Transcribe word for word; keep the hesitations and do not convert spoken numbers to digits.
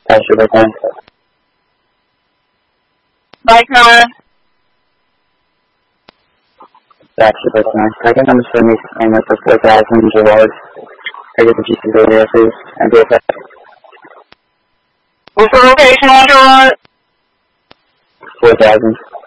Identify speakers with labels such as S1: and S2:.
S1: That's your birthday.
S2: Bye, Connor.
S1: That's your birthday. I think I'm just going to make a payment for four thousand rewards. I get the G C video, please. And do it.
S2: What's the location on your
S1: four thousand.